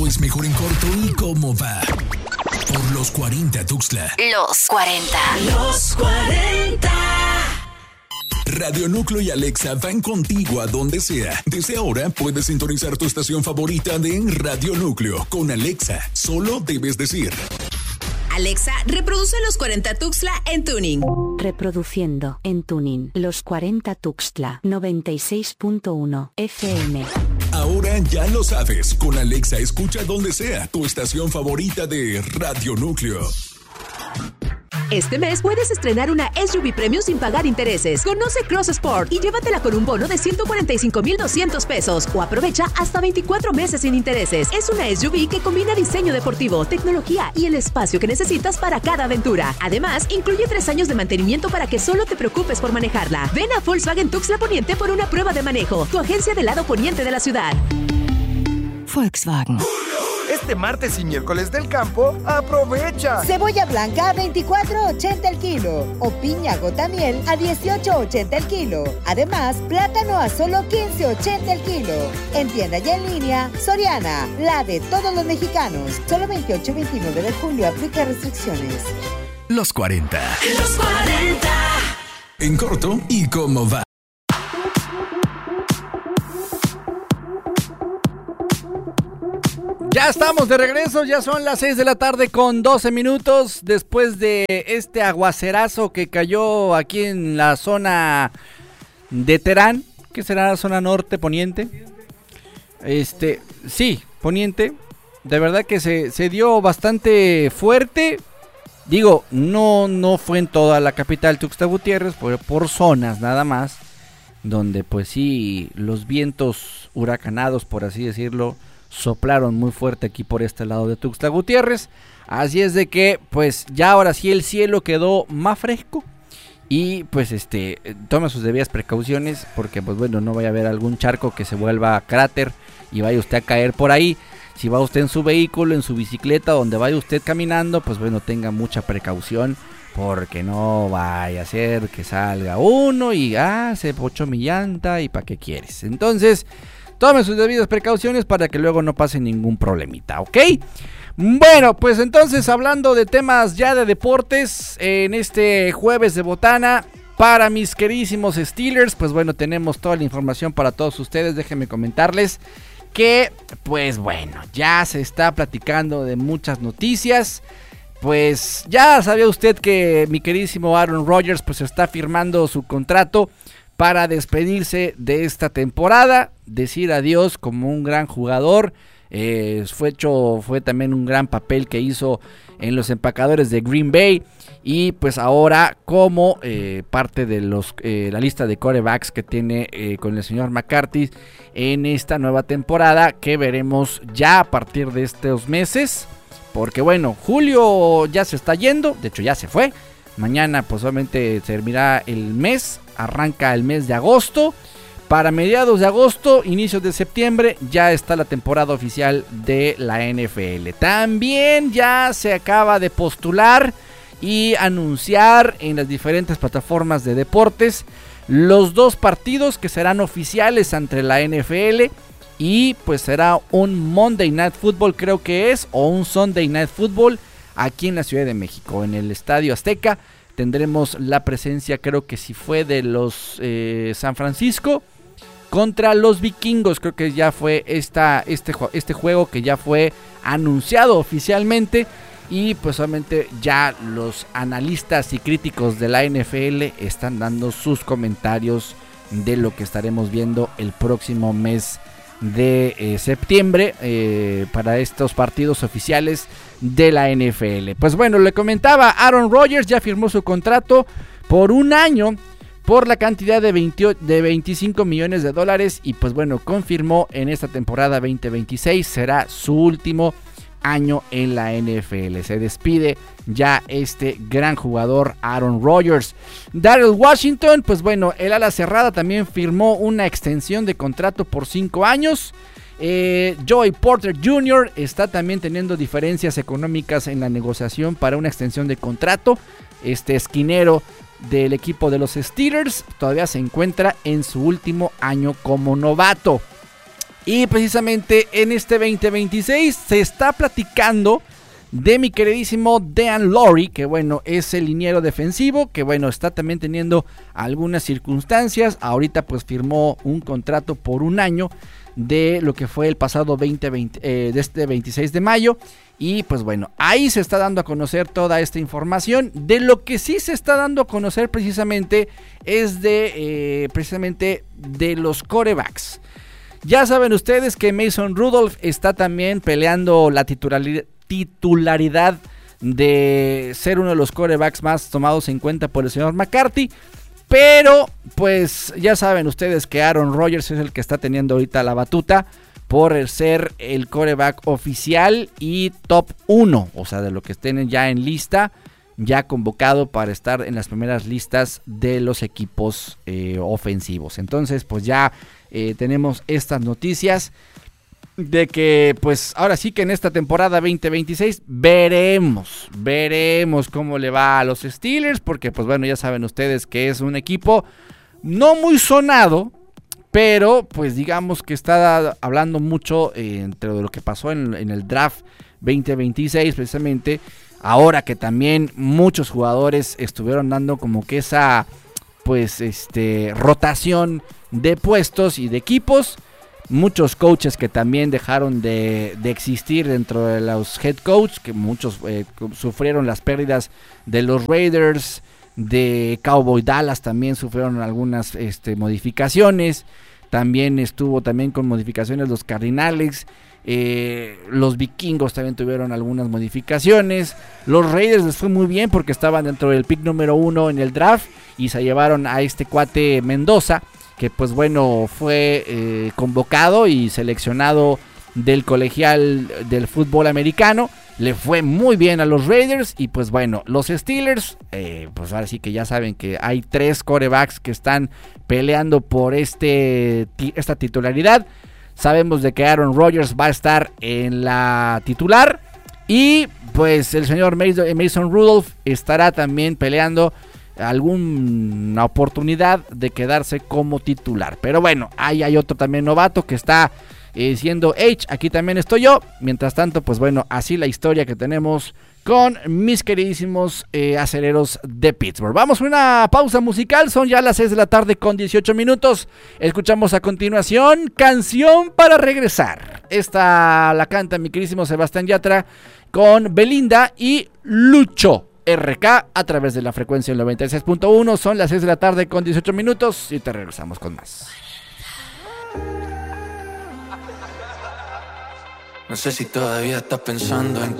Todo es mejor en corto y cómo va. Por los 40 Tuxtla. Los 40. Los 40. Radio Núcleo y Alexa van contigo a donde sea. Desde ahora puedes sintonizar tu estación favorita de Radio Núcleo. Con Alexa, solo debes decir: Alexa, reproduce Los 40 Tuxtla en tuning. Reproduciendo en tuning Los 40 Tuxtla 96.1 FM. Ahora ya lo sabes. Con Alexa escucha donde sea tu estación favorita de Radio Núcleo. Este mes puedes estrenar una SUV Premium sin pagar intereses. Conoce Cross Sport y llévatela con un bono de 145,200 pesos o aprovecha hasta 24 meses sin intereses. Es una SUV que combina diseño deportivo, tecnología y el espacio que necesitas para cada aventura. Además, incluye 3 años de mantenimiento para que solo te preocupes por manejarla. Ven a Volkswagen Tuxtla Poniente por una prueba de manejo. Tu agencia del lado poniente de la ciudad. Volkswagen. Este martes y miércoles del campo, aprovecha. Cebolla blanca a 24.80 el kilo o piña gotamiel a 18.80 el kilo. Además, plátano a solo 15.80 el kilo. En tienda y en línea, Soriana, la de todos los mexicanos. Solo 28 y 29 de julio aplica restricciones. Los 40. Los 40. En corto y cómo va. Ya estamos de regreso, ya son las 6 de la tarde con 12 minutos después de este aguacerazo que cayó aquí en la zona de Terán, que será la zona norte poniente. Sí, poniente. De verdad que se dio bastante fuerte. Digo, no fue en toda la capital Tuxtla Gutiérrez, por zonas nada más, donde pues sí, los vientos huracanados, por así decirlo, soplaron muy fuerte aquí por este lado de Tuxtla Gutiérrez. Así es de que pues ya ahora sí el cielo quedó más fresco. Y pues tome sus debidas precauciones, porque pues bueno, no vaya a haber algún charco que se vuelva cráter y vaya usted a caer por ahí. Si va usted en su vehículo, en su bicicleta, donde vaya usted caminando, pues bueno, tenga mucha precaución, porque no vaya a ser que salga uno y se pochó mi llanta y ¿para qué quieres? Entonces, tome sus debidas precauciones para que luego no pase ningún problemita, ¿ok? Bueno, pues entonces hablando de temas ya de deportes, en este jueves de botana, para mis queridísimos Steelers, pues bueno, tenemos toda la información para todos ustedes. Déjenme comentarles que, pues bueno, ya se está platicando de muchas noticias. Pues ya sabía usted que mi queridísimo Aaron Rodgers pues está firmando su contrato para despedirse de esta temporada, decir adiós como un gran jugador. Fue también un gran papel que hizo en los empacadores de Green Bay, y pues ahora como parte de la lista de quarterbacks que tiene con el señor McCarthy en esta nueva temporada, que veremos ya a partir de estos meses, porque bueno, julio ya se está yendo, de hecho ya se fue. Mañana pues obviamente terminará el mes, arranca el mes de agosto. Para mediados de agosto, inicios de septiembre, ya está la temporada oficial de la NFL. También ya se acaba de postular y anunciar en las diferentes plataformas de deportes los 2 partidos que serán oficiales entre la NFL, y pues será un Monday Night Football, creo que es, o un Sunday Night Football aquí en la Ciudad de México, en el Estadio Azteca. Tendremos la presencia, creo que sí fue de los San Francisco contra los Vikingos. Creo que ya fue este juego que ya fue anunciado oficialmente, y pues obviamente ya los analistas y críticos de la NFL están dando sus comentarios de lo que estaremos viendo el próximo mes de septiembre para estos partidos oficiales de la NFL. Pues bueno, le comentaba, Aaron Rodgers ya firmó su contrato por un año por la cantidad de 25 millones de dólares, y pues bueno, confirmó en esta temporada 2026 será su último año en la NFL. Se despide ya este gran jugador Aaron Rodgers. Darrell Washington, pues bueno, el ala cerrada también firmó una extensión de contrato por 5 años. Joey Porter Jr. está también teniendo diferencias económicas en la negociación para una extensión de contrato. Este esquinero del equipo de los Steelers todavía se encuentra en su último año como novato. Y precisamente en este 2026 se está platicando de mi queridísimo Dean Lowry, que bueno, es el liniero defensivo, que bueno, está también teniendo algunas circunstancias. Ahorita pues firmó un contrato por un año de lo que fue el pasado 2020, de este 26 de mayo. Y pues bueno, ahí se está dando a conocer toda esta información. De lo que sí se está dando a conocer precisamente es precisamente de los quarterbacks. Ya saben ustedes que Mason Rudolph está también peleando la titularidad de ser uno de los quarterbacks más tomados en cuenta por el señor McCarthy. Pero pues ya saben ustedes que Aaron Rodgers es el que está teniendo ahorita la batuta por ser el quarterback oficial y top 1, o sea, de lo que tienen ya en lista, ya convocado para estar en las primeras listas de los equipos ofensivos. Entonces pues ya tenemos estas noticias de que pues ahora sí que en esta temporada 2026 veremos cómo le va a los Steelers, porque pues bueno, ya saben ustedes que es un equipo no muy sonado, pero pues digamos que está hablando mucho entre lo que pasó en el draft 2026 precisamente, ahora que también muchos jugadores estuvieron dando como que esa pues rotación de puestos y de equipos. Muchos coaches que también dejaron de existir dentro de los head coach, que muchos sufrieron las pérdidas de los Raiders, de Cowboy Dallas también sufrieron algunas modificaciones. También estuvo también con modificaciones los Cardinals. Los Vikingos también tuvieron algunas modificaciones. Los Raiders les fue muy bien porque estaban dentro del pick número 1 en el draft y se llevaron a este cuate Mendoza, que pues bueno fue convocado y seleccionado del colegial del fútbol americano. Le fue muy bien a los Raiders. Y pues bueno, los Steelers, pues ahora sí que ya saben que hay 3 quarterbacks que están peleando por esta titularidad. Sabemos de que Aaron Rodgers va a estar en la titular. Y pues el señor Mason Rudolph estará también peleando alguna oportunidad de quedarse como titular. Pero bueno, ahí hay otro también novato que está siendo H. Aquí también estoy yo. Mientras tanto, pues bueno, así la historia que tenemos con mis queridísimos acereros de Pittsburgh. Vamos a una pausa musical. Son ya las 6 de la tarde con 18 minutos. Escuchamos a continuación Canción para Regresar. Esta la canta mi queridísimo Sebastián Yatra con Belinda y Lucho RK a través de la frecuencia del 96.1. Son las 6 de la tarde con 18 minutos y te regresamos con más. No sé si todavía estás pensando en